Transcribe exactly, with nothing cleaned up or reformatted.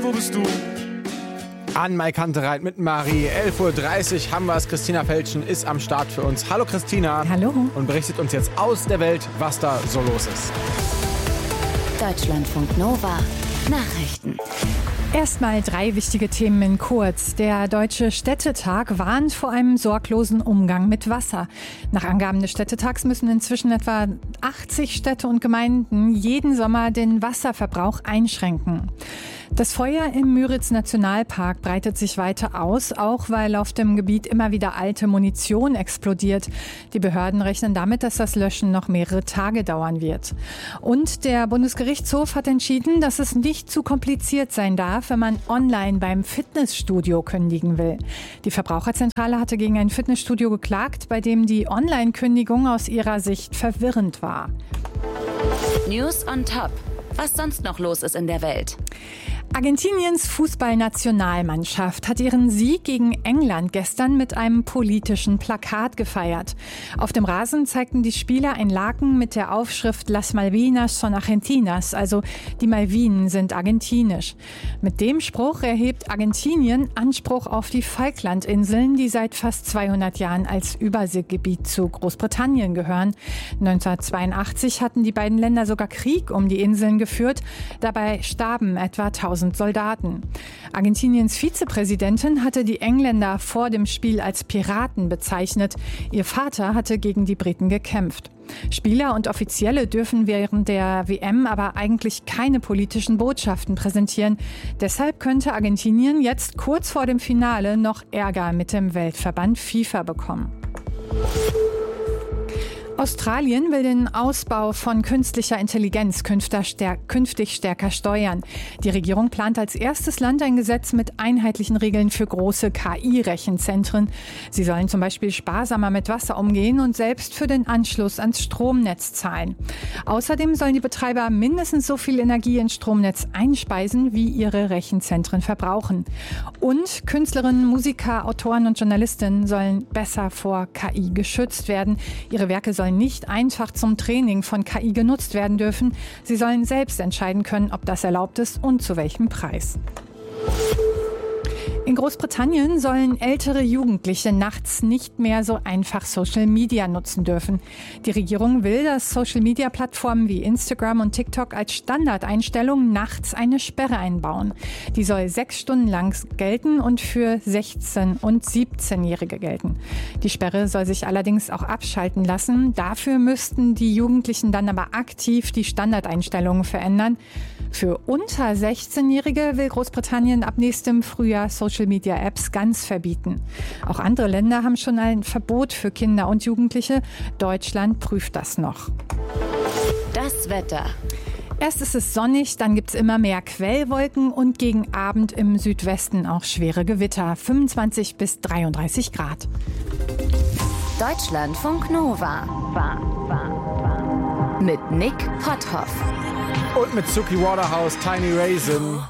wo bist du? An Maikantereit mit Marie. elf Uhr dreißig haben wir es. Christina Felschen ist am Start für uns. Hallo Christina. Hallo. Und berichtet uns jetzt aus der Welt, was da so los ist. Deutschlandfunk Nova Nachrichten. Erstmal drei wichtige Themen in kurz. Der Deutsche Städtetag warnt vor einem sorglosen Umgang mit Wasser. Nach Angaben des Städtetags müssen inzwischen etwa achtzig Städte und Gemeinden jeden Sommer den Wasserverbrauch einschränken. Das Feuer im Müritz-Nationalpark breitet sich weiter aus, auch weil auf dem Gebiet immer wieder alte Munition explodiert. Die Behörden rechnen damit, dass das Löschen noch mehrere Tage dauern wird. Und der Bundesgerichtshof hat entschieden, dass es nicht zu kompliziert sein darf, wenn man online beim Fitnessstudio kündigen will. Die Verbraucherzentrale hatte gegen ein Fitnessstudio geklagt, bei dem die Online-Kündigung aus ihrer Sicht verwirrend war. News on Top. Was sonst noch los ist in der Welt. Argentiniens Fußballnationalmannschaft hat ihren Sieg gegen England gestern mit einem politischen Plakat gefeiert. Auf dem Rasen zeigten die Spieler ein Laken mit der Aufschrift Las Malvinas son Argentinas, also die Malvinen sind argentinisch. Mit dem Spruch erhebt Argentinien Anspruch auf die Falklandinseln, die seit fast zweihundert Jahren als Überseegebiet zu Großbritannien gehören. neunzehnhundertzweiundachtzig hatten die beiden Länder sogar Krieg um die Inseln geführt. Dabei starben etwa tausend Soldaten. Argentiniens Vizepräsidentin hatte die Engländer vor dem Spiel als Piraten bezeichnet. Ihr Vater hatte gegen die Briten gekämpft. Spieler und Offizielle dürfen während der W M aber eigentlich keine politischen Botschaften präsentieren. Deshalb könnte Argentinien jetzt kurz vor dem Finale noch Ärger mit dem Weltverband FIFA bekommen. Australien will den Ausbau von künstlicher Intelligenz künftig stärker steuern. Die Regierung plant als erstes Land ein Gesetz mit einheitlichen Regeln für große K I-Rechenzentren. Sie sollen zum Beispiel sparsamer mit Wasser umgehen und selbst für den Anschluss ans Stromnetz zahlen. Außerdem sollen die Betreiber mindestens so viel Energie ins Stromnetz einspeisen, wie ihre Rechenzentren verbrauchen. Und Künstlerinnen, Musiker, Autoren und Journalistinnen sollen besser vor K I geschützt werden. Ihre Werke sollen nicht einfach zum Training von K I genutzt werden dürfen. Sie sollen selbst entscheiden können, ob das erlaubt ist und zu welchem Preis. In Großbritannien sollen ältere Jugendliche nachts nicht mehr so einfach Social Media nutzen dürfen. Die Regierung will, dass Social Media Plattformen wie Instagram und TikTok als Standardeinstellung nachts eine Sperre einbauen. Die soll sechs Stunden lang gelten und für sechzehn- und siebzehnjährige gelten. Die Sperre soll sich allerdings auch abschalten lassen. Dafür müssten die Jugendlichen dann aber aktiv die Standardeinstellungen verändern. Für unter sechzehnjährige will Großbritannien ab nächstem Frühjahr Social-Media-Apps ganz verbieten. Auch andere Länder haben schon ein Verbot für Kinder und Jugendliche. Deutschland prüft das noch. Das Wetter. Erst ist es sonnig, dann gibt es immer mehr Quellwolken und gegen Abend im Südwesten auch schwere Gewitter. fünfundzwanzig bis dreiunddreißig Grad. Deutschlandfunk Nova. Mit Nick Potthoff. Und mit Suki Waterhouse, Tiny Raisin.